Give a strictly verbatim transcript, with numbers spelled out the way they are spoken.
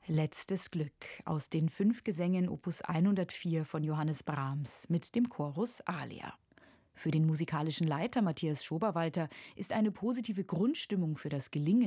Letztes Glück aus den fünf Gesängen Opus hundertvier von Johannes Brahms mit dem Chorus Alia. Für den musikalischen Leiter Matthias Schoberwalter ist eine positive Grundstimmung für das Gelingen